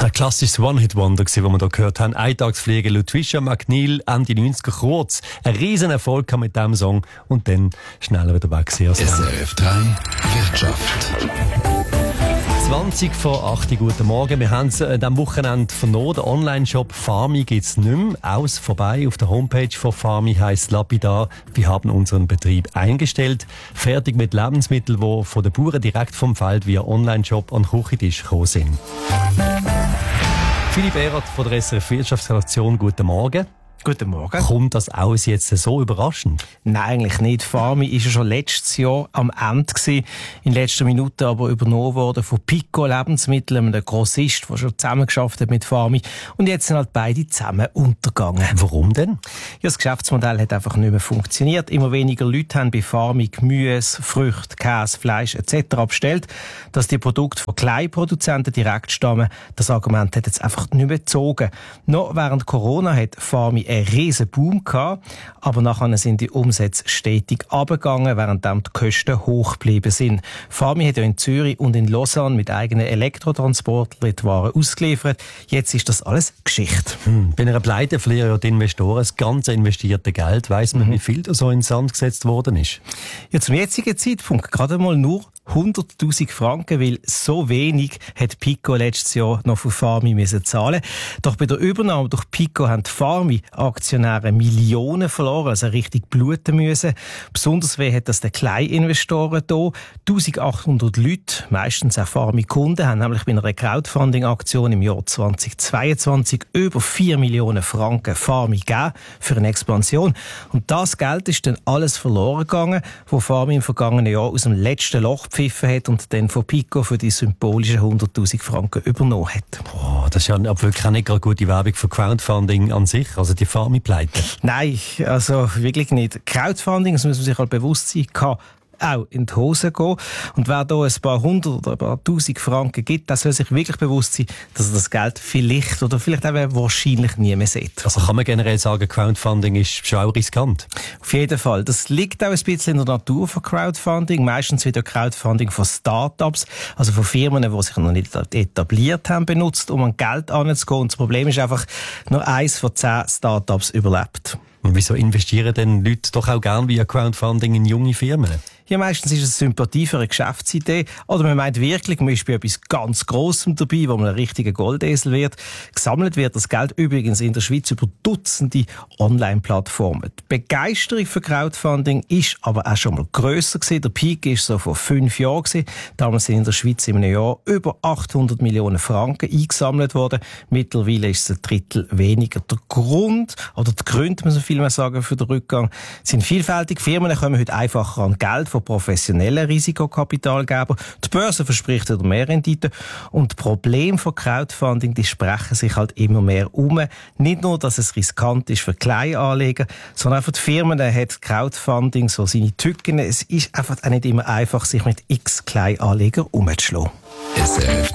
Das war ein klassisches One-Hit-Wonder, das wir hier gehört haben. Eintagsfliege Lutricia McNeil, Ende 90er kurz. Ein riesen Erfolg mit diesem Song und dann schneller wieder weg. SRF 3 Wirtschaft. 20 vor 8 Uhr, guten Morgen. Wir haben es am Wochenende vernommen. Der Online-Shop Farmi gibt es nicht mehr. Aus vorbei. Auf der Homepage von Farmi heisst lapidar: Wir haben unseren Betrieb eingestellt. Fertig mit Lebensmitteln, die von den Bauern direkt vom Feld via Online-Shop an den Küchentisch gekommen sind. Philipp Ehrert von der SRF Wirtschaftsredaktion, guten Morgen. Guten Morgen. Kommt das alles jetzt so überraschend? Nein, eigentlich nicht. Farmi war ja schon letztes Jahr am Ende gewesen, in letzter Minute aber übernommen worden von Pico Lebensmittel, einem Grossist, der schon zusammengearbeitet hat mit Farmi. Und jetzt sind halt beide zusammen untergegangen. Warum denn? Ja, das Geschäftsmodell hat einfach nicht mehr funktioniert. Immer weniger Leute haben bei Farmi Gemüse, Früchte, Käse, Fleisch etc. bestellt. Dass die Produkte von Kleinproduzenten direkt stammen, das Argument hat jetzt einfach nicht mehr gezogen. Noch während Corona hat Farmi einen riesen Boom gehabt, aber nachher sind die Umsätze stetig abgegangen, während die Kosten hoch geblieben sind. Farmi hat ja in Zürich und in Lausanne mit eigenen Elektrotransportern die Waren ausgeliefert. Jetzt ist das alles Geschichte. Bei einer Pleite verlieren ja die Investoren das ganze investierte Geld. Weiss man, wie viel da so in den Sand gesetzt worden ist? Ja, zum jetzigen Zeitpunkt gerade mal nur 100'000 Franken, weil so wenig hat Pico letztes Jahr noch für Farmi müssen zahlen. Doch bei der Übernahme durch Pico haben die Farmi-Aktionäre Millionen verloren, also richtig bluten müssen. Besonders weh hat das den Kleininvestoren hier. 1800 Leute, meistens auch Farmi-Kunden, haben nämlich bei einer Crowdfunding-Aktion im Jahr 2022 über 4 Millionen Franken Farmi gegeben für eine Expansion. Und das Geld ist dann alles verloren gegangen, wo Farmi im vergangenen Jahr aus dem letzten Loch gepfiffen hat und dann von Pico für die symbolischen 100'000 Franken übernommen hat. Boah, das ist ja wirklich auch nicht eine gute Werbung für Crowdfunding an sich, also die Farmi-Pleite. Nein, also wirklich nicht. Crowdfunding, das muss man sich halt bewusst sein, kann auch in die Hose gehen. Und wer da ein paar hundert oder ein paar tausend Franken gibt, der soll sich wirklich bewusst sein, dass er das Geld vielleicht oder vielleicht auch wahrscheinlich nie mehr sieht. Also kann man generell sagen, Crowdfunding ist schon auch riskant? Auf jeden Fall. Das liegt auch ein bisschen in der Natur von Crowdfunding. Meistens wird ja Crowdfunding von Start-ups, also von Firmen, die sich noch nicht etabliert haben, benutzt, um an Geld anzugehen. Und das Problem ist einfach, nur 1 von 10 Start-ups überlebt. Und wieso investieren denn Leute doch auch gerne via Crowdfunding in junge Firmen? Ja, meistens ist es Sympathie für eine Geschäftsidee. Oder man meint wirklich, man ist bei etwas ganz Grossem dabei, wo man ein richtiger Goldesel wird. Gesammelt wird das Geld übrigens in der Schweiz über Dutzende Online-Plattformen. Die Begeisterung für Crowdfunding ist aber auch schon mal grösser gewesen. Der Peak ist so vor 5 Jahren gewesen. Damals sind in der Schweiz in einem Jahr über 800 Millionen Franken eingesammelt worden. Mittlerweile ist es ein Drittel weniger. Der Grund, oder die Gründe, muss man viel mehr sagen, für den Rückgang, sind vielfältig. Firmen kommen heute einfacher an Geld von professionellen Risikokapitalgebern. Die Börse verspricht wieder mehr Rendite. Und die Probleme von Crowdfunding, die sprechen sich halt immer mehr um. Nicht nur, dass es riskant ist für Kleinanleger, sondern auch für die Firmen hat Crowdfunding so seine Tücken. Es ist einfach auch nicht immer einfach, sich mit x Kleinanlegern umzuschlagen.